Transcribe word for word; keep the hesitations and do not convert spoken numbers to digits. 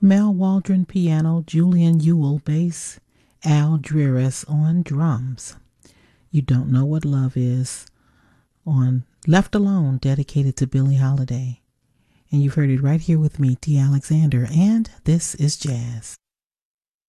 Mel Waldron piano, Julian Ewell bass, Al Dreares on drums. You Don't Know What Love Is on Left Alone, dedicated to Billie Holiday. And you've heard it right here with me, T. Alexander, and this is Jazz.